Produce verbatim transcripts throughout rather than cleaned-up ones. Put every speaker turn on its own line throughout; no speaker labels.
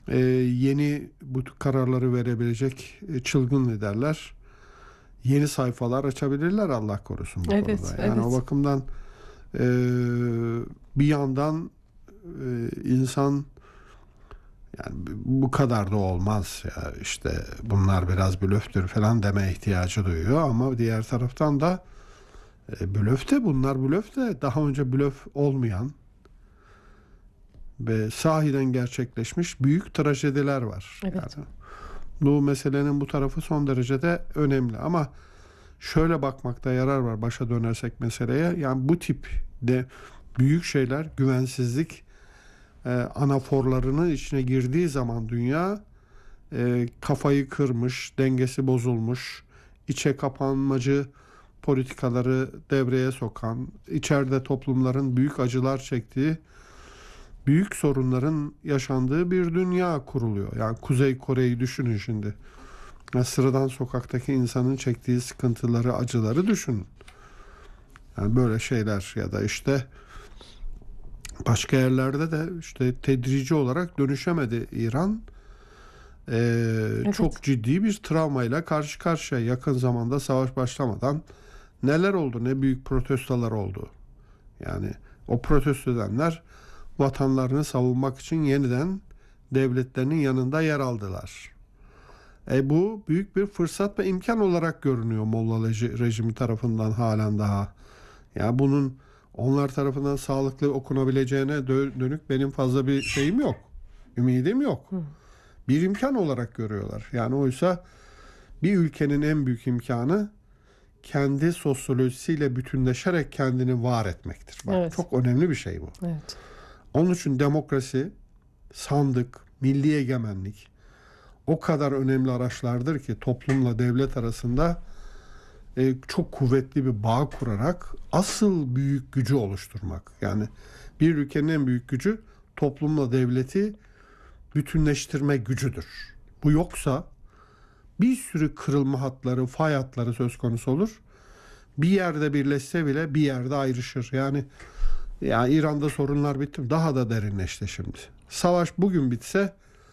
e, yeni bu kararları verebilecek e, çılgın liderler yeni sayfalar açabilirler, Allah korusun bu
Evet,
konuda. Yani
evet.
o bakımdan e, bir yandan e, insan yani bu kadar da olmaz ya, işte bunlar biraz blöftür falan deme ihtiyacı duyuyor, ama diğer taraftan da e, blöf de bunlar blöf de daha önce blöf olmayan ve sahiden gerçekleşmiş büyük trajediler var.
Evet.
Yani bu meselenin bu tarafı son derece de önemli, ama şöyle bakmakta yarar var başa dönersek meseleye. Yani bu tip de büyük şeyler, güvensizlik e, anaforlarının içine girdiği zaman dünya e, kafayı kırmış, dengesi bozulmuş, içe kapanmacı politikaları devreye sokan, içeride toplumların büyük acılar çektiği, büyük sorunların yaşandığı bir dünya kuruluyor. Yani Kuzey Kore'yi düşünün şimdi. Ya sıradan sokaktaki insanın çektiği sıkıntıları, acıları düşünün. Yani böyle şeyler, ya da işte başka yerlerde de işte tedrici olarak dönüşemedi İran. Ee,
Evet.
Çok ciddi bir travmayla karşı karşıya. Yakın zamanda savaş başlamadan neler oldu, ne büyük protestolar oldu. Yani o protesto edenler vatanlarını savunmak için yeniden devletlerinin yanında yer aldılar. E bu büyük bir fırsat ve imkan olarak görünüyor Molla rejimi tarafından halen daha. Ya bunun onlar tarafından sağlıklı okunabileceğine dönük benim fazla bir şeyim yok. Ümidim yok.
Hı.
Bir imkan olarak görüyorlar. Yani oysa bir ülkenin en büyük imkanı kendi sosyolojisiyle bütünleşerek kendini var etmektir. Bak,
Evet.
çok önemli bir şey bu.
Evet.
Onun için demokrasi, sandık, milli egemenlik o kadar önemli araçlardır ki toplumla devlet arasında e, çok kuvvetli bir bağ kurarak asıl büyük gücü oluşturmak. Yani bir ülkenin en büyük gücü toplumla devleti bütünleştirme gücüdür. Bu yoksa bir sürü kırılma hatları, fay hatları söz konusu olur. Bir yerde birleşse bile bir yerde ayrışır. Yani yani İran'da sorunlar bitti, daha da derinleşti şimdi. Savaş bugün bitse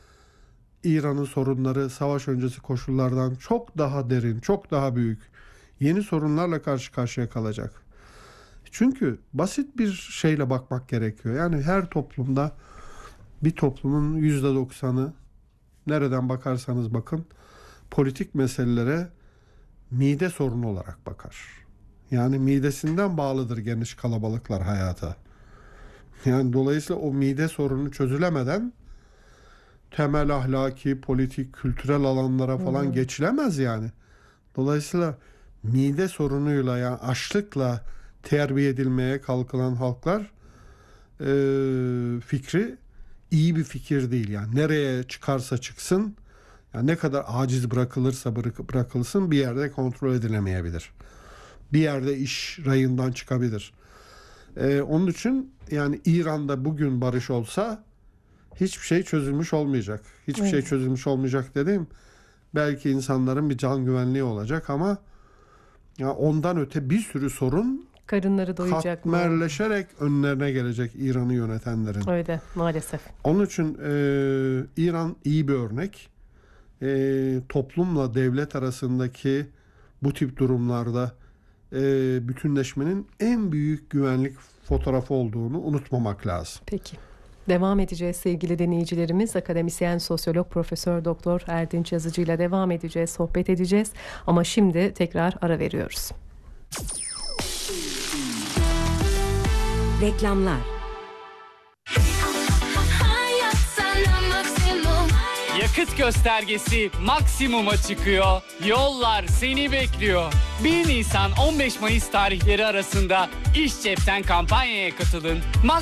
İran'ın sorunları savaş öncesi koşullardan çok daha derin, çok daha büyük, yeni sorunlarla karşı karşıya kalacak. Çünkü basit bir şeyle bakmak gerekiyor. Yani her toplumda, bir toplumun yüzde doksanı nereden bakarsanız bakın politik meselelere mide sorunu olarak bakar. Yani midesinden bağlıdır geniş kalabalıklar hayata. Yani dolayısıyla o mide sorunu çözülemeden temel ahlaki, politik, kültürel alanlara falan
Hmm.
geçilemez yani. Dolayısıyla mide sorunuyla, yani açlıkla terbiye edilmeye kalkılan halklar e, fikri iyi bir fikir değil. Yani nereye çıkarsa çıksın, yani ne kadar aciz bırakılırsa bırakılsın bir yerde kontrol edilemeyebilir. Bir yerde iş rayından çıkabilir. E, onun için yani İran'da bugün barış olsa hiçbir şey çözülmüş olmayacak. Hiçbir
Evet.
şey çözülmüş olmayacak dediğim, belki insanların bir can güvenliği olacak, ama ya ondan öte bir sürü sorun
Karınları doyacak mı?
katmerleşerek önlerine gelecek İran'ı yönetenlerin.
Öyle maalesef.
Onun için e, İran iyi bir örnek. E, toplumla devlet arasındaki bu tip durumlarda e, bütünleşmenin en büyük güvenlik fotoğrafı olduğunu unutmamak lazım.
Peki. Devam edeceğiz sevgili dinleyicilerimiz. Akademisyen, sosyolog, Profesör Doktor Erdinç Yazıcı ile devam edeceğiz, sohbet edeceğiz. Ama şimdi tekrar ara veriyoruz.
Reklamlar.
Yakıt göstergesi maksimuma çıkıyor. Yollar seni bekliyor. bir Nisan on beş Mayıs tarihleri arasında İş Cep'ten kampanyaya katılın.